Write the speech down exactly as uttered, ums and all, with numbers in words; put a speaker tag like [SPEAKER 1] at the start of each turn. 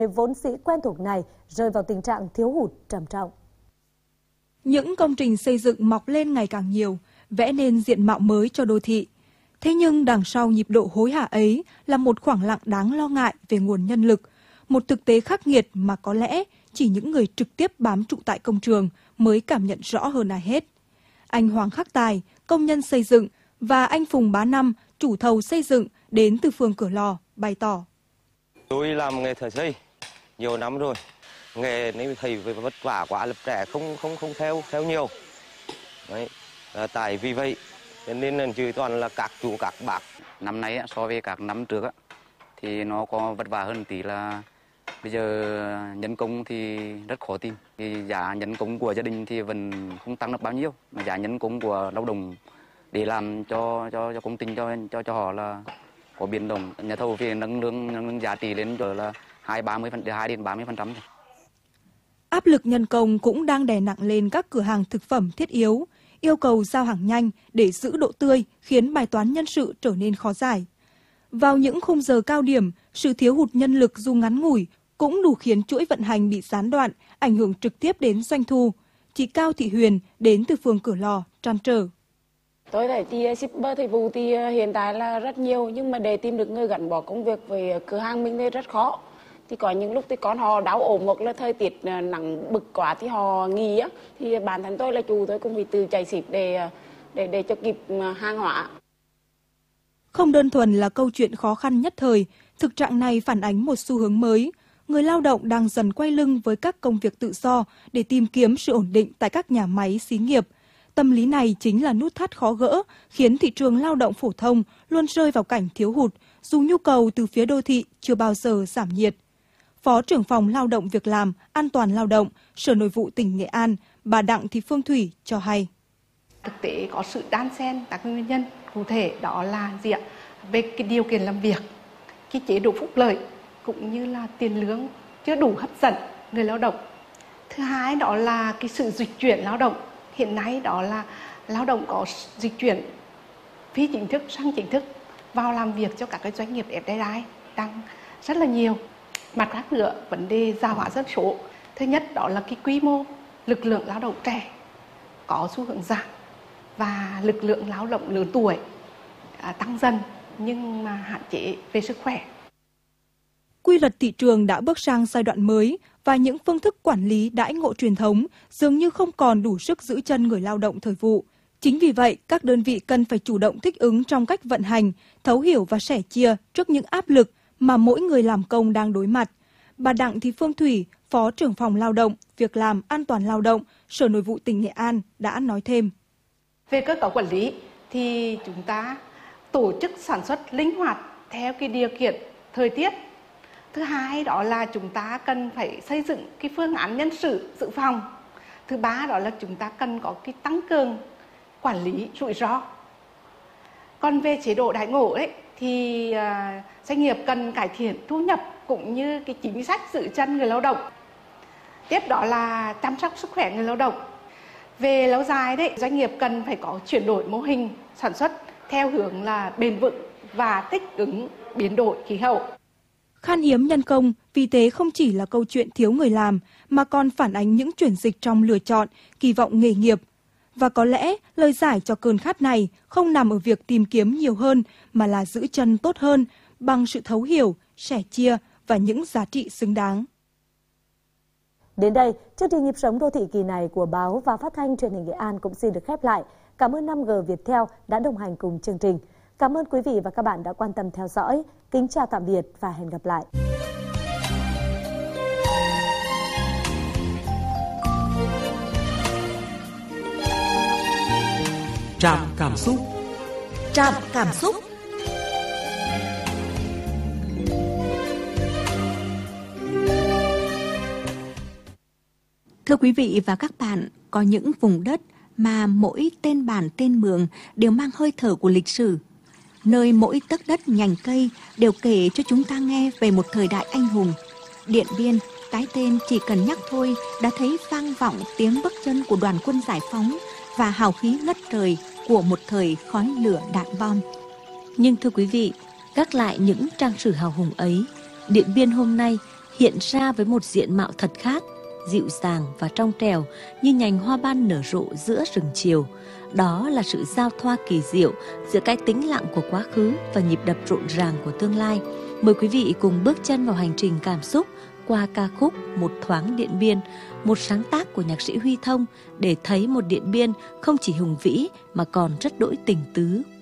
[SPEAKER 1] vốn dĩ quen thuộc này rơi vào tình trạng thiếu hụt trầm trọng.
[SPEAKER 2] Những công trình xây dựng mọc lên ngày càng nhiều, vẽ nên diện mạo mới cho đô thị. Thế nhưng đằng sau nhịp độ hối hả ấy là một khoảng lặng đáng lo ngại về nguồn nhân lực, một thực tế khắc nghiệt mà có lẽ chỉ những người trực tiếp bám trụ tại công trường mới cảm nhận rõ hơn ai hết. Anh Hoàng Khắc Tài, công nhân xây dựng, và anh Phùng Bá Năm, chủ thầu xây dựng đến từ phường Cửa Lò, bày tỏ.
[SPEAKER 3] Tôi làm nghề thợ xây nhiều năm rồi, nghề này thầy vất vả quá, lập trẻ không không không theo theo nhiều. Đấy, à, tại vì vậy nên là chỉ toàn là các chủ các bác.
[SPEAKER 4] Năm nay so với các năm trước thì nó có vất vả hơn tí là bây giờ nhân công thì rất khó tìm. Thì giá nhân công của gia đình thì vẫn không tăng được bao nhiêu, mà giá nhân công của lao động để làm cho cho cho công trình cho cho cho họ là có biến động. Nhà thầu về nâng lương nâng lương giá trị lên rồi là hai ba mươi phần hai đến ba mươi phần trăm.
[SPEAKER 2] Áp lực nhân công cũng đang đè nặng lên các cửa hàng thực phẩm thiết yếu, yêu cầu giao hàng nhanh để giữ độ tươi khiến bài toán nhân sự trở nên khó giải. Vào những khung giờ cao điểm, sự thiếu hụt nhân lực dù ngắn ngủi cũng đủ khiến chuỗi vận hành bị gián đoạn, ảnh hưởng trực tiếp đến doanh thu. Chị Cao Thị Huyền đến từ phường Cửa Lò trăn trở.
[SPEAKER 5] Tôi thấy thì shipper thời vụ thì hiện tại là rất nhiều, nhưng mà để tìm được người gắn bó công việc với cửa hàng mình thì rất khó. Thì có những lúc thì con họ đau ốm hoặc là thời tiết nắng bực quá thì họ nghỉ á, thì bản thân tôi là chủ tôi cũng phải tự chạy ship để để để cho kịp hàng hóa.
[SPEAKER 2] Không đơn thuần là câu chuyện khó khăn nhất thời, thực trạng này phản ánh một xu hướng mới. Người lao động đang dần quay lưng với các công việc tự do để tìm kiếm sự ổn định tại các nhà máy xí nghiệp. Tâm lý này chính là nút thắt khó gỡ, khiến thị trường lao động phổ thông luôn rơi vào cảnh thiếu hụt, dù nhu cầu từ phía đô thị chưa bao giờ giảm nhiệt. Phó trưởng phòng Lao động Việc làm, An toàn lao động, Sở Nội vụ tỉnh Nghệ An, bà Đặng Thị Phương Thủy cho hay.
[SPEAKER 6] Thực tế có sự đan xen các nguyên nhân, cụ thể đó là gì ạ? Về cái điều kiện làm việc, cái chế độ phúc lợi cũng như là tiền lương chưa đủ hấp dẫn người lao động. Thứ hai đó là cái sự dịch chuyển lao động. Hiện nay đó là lao động có dịch chuyển phi chính thức sang chính thức vào làm việc cho các cái doanh nghiệp ép đê i đang rất là nhiều. Mặt khác nữa, vấn đề già hóa dân số. Thứ nhất đó là cái quy mô lực lượng lao động trẻ có xu hướng giảm và lực lượng lao động lớn tuổi à, tăng dần nhưng mà hạn chế về sức khỏe.
[SPEAKER 2] Quy luật thị trường đã bước sang giai đoạn mới và những phương thức quản lý đãi ngộ truyền thống dường như không còn đủ sức giữ chân người lao động thời vụ. Chính vì vậy, các đơn vị cần phải chủ động thích ứng trong cách vận hành, thấu hiểu và sẻ chia trước những áp lực mà mỗi người làm công đang đối mặt. Bà Đặng Thị Phương Thủy, Phó trưởng phòng Lao động, Việc làm, An toàn lao động, Sở Nội vụ tỉnh Nghệ An đã nói thêm.
[SPEAKER 6] Về cơ cấu quản lý thì chúng ta tổ chức sản xuất linh hoạt theo cái điều kiện thời tiết. Thứ hai đó là chúng ta cần phải xây dựng cái phương án nhân sự dự phòng. Thứ ba đó là chúng ta cần có cái tăng cường quản lý rủi ro. Còn về chế độ đãi ngộ ấy thì uh, doanh nghiệp cần cải thiện thu nhập cũng như cái chính sách giữ chân người lao động. Tiếp đó là chăm sóc sức khỏe người lao động. Về lâu dài đấy, doanh nghiệp cần phải có chuyển đổi mô hình sản xuất theo hướng là bền vững và thích ứng biến đổi khí hậu.
[SPEAKER 2] Khan hiếm nhân công vì thế không chỉ là câu chuyện thiếu người làm mà còn phản ánh những chuyển dịch trong lựa chọn, kỳ vọng nghề nghiệp. Và có lẽ lời giải cho cơn khát này không nằm ở việc tìm kiếm nhiều hơn mà là giữ chân tốt hơn bằng sự thấu hiểu, sẻ chia và những giá trị xứng đáng.
[SPEAKER 1] Đến đây, chương trình Nhịp sống đô thị kỳ này của báo và phát thanh truyền hình Nghệ An cũng xin được khép lại. Cảm ơn năm G Viettel đã đồng hành cùng chương trình. Cảm ơn quý vị và các bạn đã quan tâm theo dõi. Kính chào tạm biệt và hẹn gặp lại.
[SPEAKER 7] Trạm cảm xúc.
[SPEAKER 8] Trạm cảm xúc. Thưa quý vị và các bạn, có những vùng đất mà mỗi tên bản tên mường đều mang hơi thở của lịch sử. Nơi mỗi tấc đất nhành cây đều kể cho chúng ta nghe về một thời đại anh hùng. Điện Biên, cái tên chỉ cần nhắc thôi đã thấy vang vọng tiếng bước chân của đoàn quân giải phóng và hào khí ngất trời của một thời khói lửa đạn bom.
[SPEAKER 9] Nhưng thưa quý vị, gác lại những trang sử hào hùng ấy, Điện Biên hôm nay
[SPEAKER 7] hiện ra với một diện mạo thật khác, dịu dàng và trong trẻo như nhành hoa ban nở rộ giữa rừng chiều. Đó là sự giao thoa kỳ diệu giữa cái tĩnh lặng của quá khứ và nhịp đập rộn ràng của tương lai. Mời quý vị cùng bước chân vào hành trình cảm xúc qua ca khúc Một thoáng Điện Biên, một sáng tác của nhạc sĩ Huy Thông, để thấy một Điện Biên không chỉ hùng vĩ mà còn rất đỗi tình tứ,